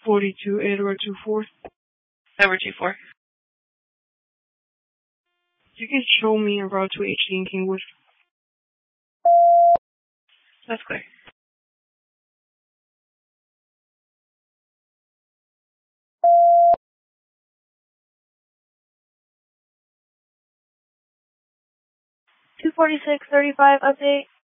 42 Edward 24. Edward 24. You can show me a route to HD in Kingwood. That's clear. $246.35 update.